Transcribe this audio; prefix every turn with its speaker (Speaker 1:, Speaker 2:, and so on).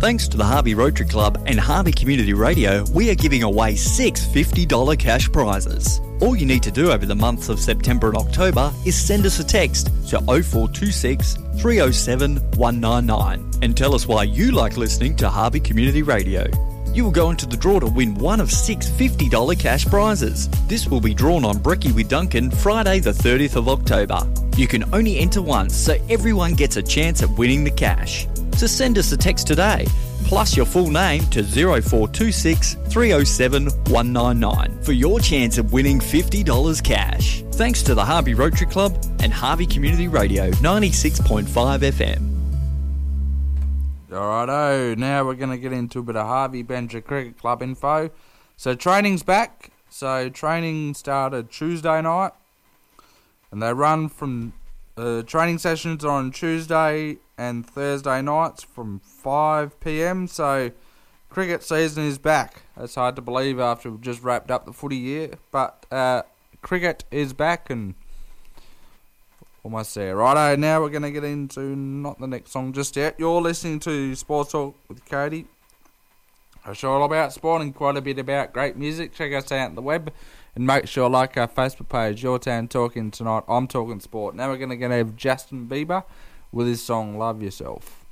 Speaker 1: Thanks to the Harvey Rotary Club and Harvey Community Radio, we are giving away 6 $50 cash prizes. All you need to do over the months of September and October is send us a text to 0426 307 199 and tell us why you like listening to Harvey Community Radio. You will go into the draw to win one of 6 $50 cash prizes. This will be drawn on Brekkie with Duncan Friday the 30th of October. You can only enter once, so everyone gets a chance at winning the cash. So send us a text today, plus your full name to 0426 307 199 for your chance of winning $50 cash. Thanks to the Harvey Rotary Club and Harvey Community Radio 96.5 FM.
Speaker 2: Alrighto, now we're going to get into a bit of Harvey Bencher Cricket Club info. So training's back. So training started Tuesday night, and they run from training sessions on Tuesday and Thursday nights from 5 p.m. So cricket season is back. That's hard to believe after we've just wrapped up the footy year, but cricket is back and almost there. Righto, now we're going to get into not the next song just yet. You're listening to Sports Talk with Cody. I show all about sport and quite a bit about great music. Check us out on the web and make sure like our Facebook page, Your Town Talking Tonight. I'm talking sport. Now we're going to have Justin Bieber with his song Love Yourself.